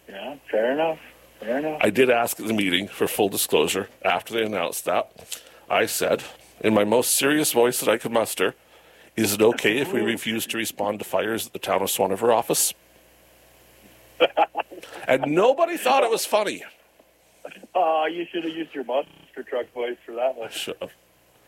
Yeah, fair enough. Fair enough. I did ask at the meeting for full disclosure after they announced that. I said, in my most serious voice that I could muster, is it okay if we refuse to respond to fires at the town of Swan River office? And nobody thought it was funny. You should have used your monster truck voice for that one. Shut up.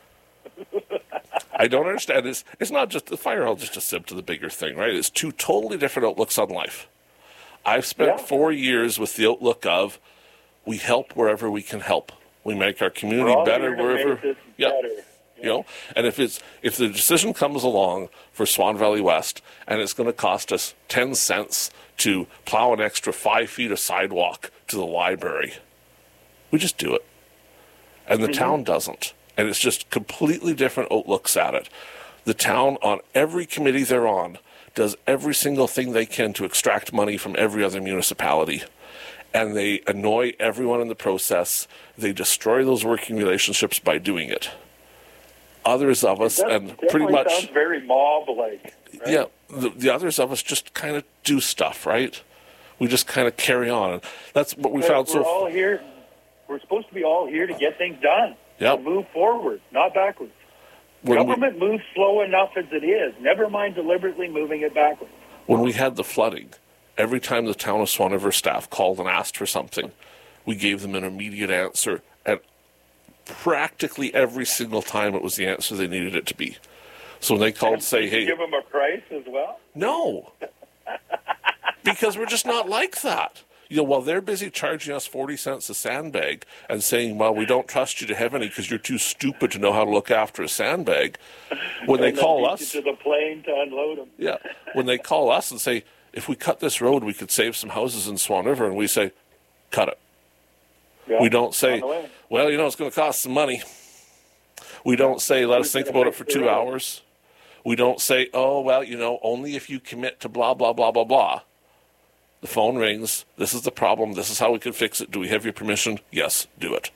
I don't understand. It's not just the fire hall, just a symptom of the bigger thing, right? It's two totally different outlooks on life. I've spent 4 years with the outlook of we help wherever we can help. We make our community better wherever. Better. You know, and if the decision comes along for Swan Valley West and it's going to cost us 10 cents to plow an extra 5 feet of sidewalk to the library, we just do it. And the town doesn't. And it's just completely different outlooks at it. The town, on every committee they're on, does every single thing they can to extract money from every other municipality. And they annoy everyone in the process. They destroy those working relationships by doing it. Others of us, and pretty much sounds very mob-like. Right? Yeah, the others of us just kind of do stuff, right? We just kind of carry on. And that's what we found. We're all here. We're supposed to be all here to get things done. Yep. To move forward, not backwards. Government moves slow enough as it is. Never mind deliberately moving it backwards. When we had the flooding, every time the town of Swan River staff called and asked for something, we gave them an immediate answer, and practically every single time it was the answer they needed it to be. So when they called and say, hey... Give them a price as well? No. Because we're just not like that. You know, while they're busy charging us 40 cents a sandbag and saying, well, we don't trust you to have any because you're too stupid to know how to look after a sandbag, when they call us... to the plane to unload them. Yeah. When they call us and say, if we cut this road, we could save some houses in Swan River, and we say, cut it. Yeah, we don't say, well, you know, it's going to cost some money. We don't say, let us think about it for 2 hours. We don't say, oh, well, you know, only if you commit to blah, blah, blah, blah, blah. The phone rings. This is the problem. This is how we can fix it. Do we have your permission? Yes, do it.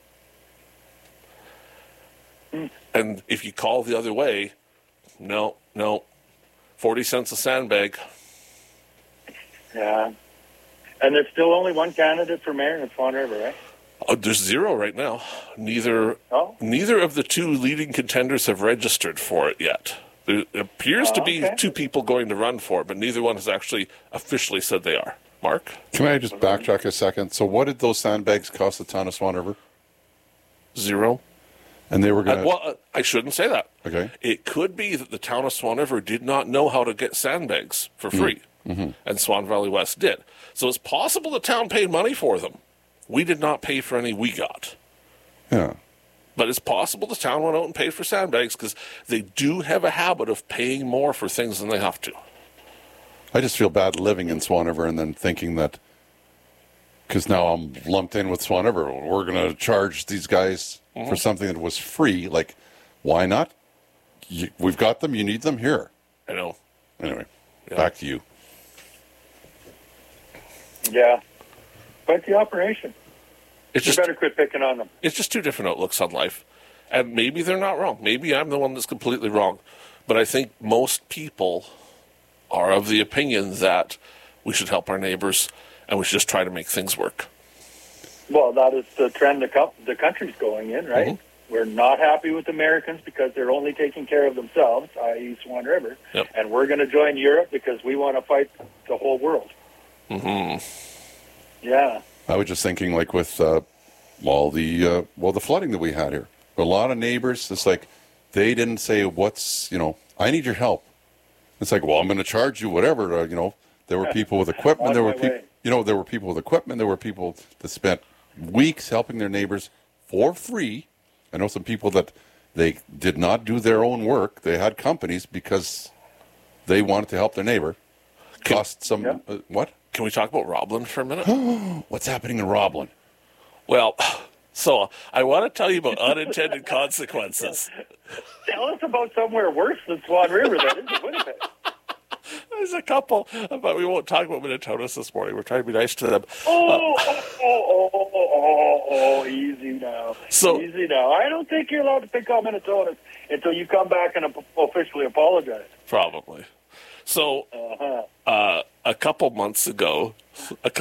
And if you call the other way, no. 40 cents a sandbag. Yeah. And there's still only one candidate for mayor in Swan River, right? Oh, there's zero right now. Neither of the two leading contenders have registered for it yet. There appears to be two people going to run for it, but neither one has actually officially said they are. Mark? Can I just backtrack a second? So what did those sandbags cost the town of Swan River? Zero. And they were going to... Well, I shouldn't say that. Okay. It could be that the town of Swan River did not know how to get sandbags for free, and Swan Valley West did. So it's possible the town paid money for them. We did not pay for any we got. Yeah. But it's possible the town went out and paid for sandbags because they do have a habit of paying more for things than they have to. I just feel bad living in Swan River and then thinking that, because now I'm lumped in with Swan River, we're going to charge these guys for something that was free. Like, why not? We've got them. You need them here. I know. Anyway, back to you. Yeah. Quite the operation. You better quit picking on them. It's just two different outlooks on life. And maybe they're not wrong. Maybe I'm the one that's completely wrong. But I think most people are of the opinion that we should help our neighbors and we should just try to make things work. Well, that is the trend the country's going in, right? We're not happy with Americans because they're only taking care of themselves, i.e. Swan River. Yep. And we're going to join Europe because we want to fight the whole world. Yeah. I was just thinking, like, with the flooding that we had here. A lot of neighbors, it's like, they didn't say, I need your help. It's like, well, I'm going to charge you whatever. There were people with equipment. There were people with equipment. There were people that spent weeks helping their neighbors for free. I know some people that they did not do their own work. They had companies because they wanted to help their neighbor. What? Can we talk about Roblin for a minute? What's happening in Roblin? Well, so I want to tell you about unintended consequences. Tell us about somewhere worse than Swan River that isn't Winnipeg. There's a couple, but we won't talk about Minnetonka's this morning. We're trying to be nice to them. Easy now. Easy now. I don't think you're allowed to pick on Minnetonka until you come back and officially apologize. Probably. So, a couple months ago,